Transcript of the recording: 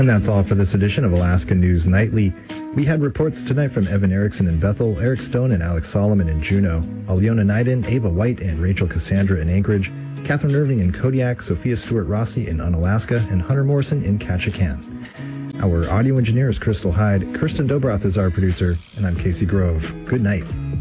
And that's all for this edition of Alaska News Nightly. We had reports tonight from Evan Erickson in Bethel, Eric Stone and Alex Solomon in Juneau, Aliona Naiden, Ava White and Rachel Cassandra in Anchorage, Catherine Irving in Kodiak, Sophia Stewart-Rossi in Unalaska, and Hunter Morrison in Ketchikan. Our audio engineer is Crystal Hyde, Kirsten Dobroth is our producer, and I'm Casey Grove. Good night.